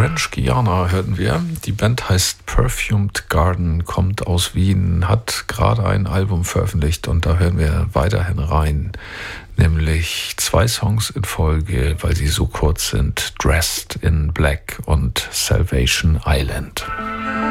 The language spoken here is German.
French Guiana hörten wir. Die Band heißt Perfumed Garden, kommt aus Wien, hat gerade ein Album veröffentlicht und da hören wir weiterhin rein. Nämlich 2 Songs in Folge, weil sie so kurz sind. Dressed in Black und Salvation Island.